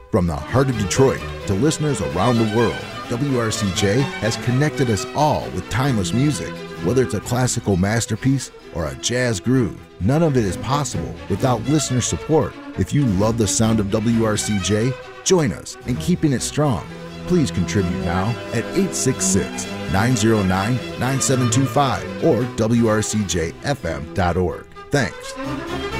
From the heart of Detroit to listeners around the world, WRCJ has connected us all with timeless music. Whether it's a classical masterpiece or a jazz groove, none of it is possible without listener support. If you love the sound of WRCJ, join us in keeping it strong. Please contribute now at 866-909-9725 or WRCJFM.org. Thanks.